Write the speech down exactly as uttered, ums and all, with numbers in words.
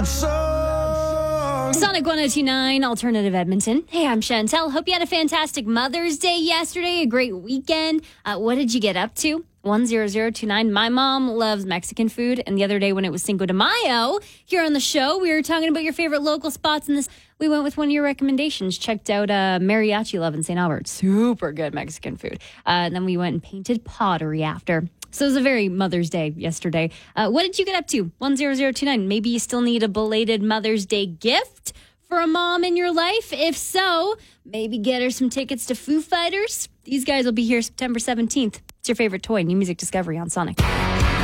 Sonic one oh two point nine, Alternative Edmonton. Hey, I'm Chantel. Hope you had a fantastic Mother's Day yesterday, a great weekend. Uh, what did you get up to? one zero zero two nine. My mom loves Mexican food, and the other day when it was Cinco de Mayo, here on the show, we were talking about your favorite local spots, and this we went with one of your recommendations. Checked out uh, Mariachi Love in Saint Albert. Super good Mexican food. Uh, and then we went and painted pottery after. So it was a very Mother's Day yesterday. Uh, what did you get up to? one zero zero two nine. Maybe you still need a belated Mother's Day gift for a mom in your life. If so, maybe get her some tickets to Foo Fighters. These guys will be here September seventeenth. It's your favorite toy, New Music Discovery on Sonic.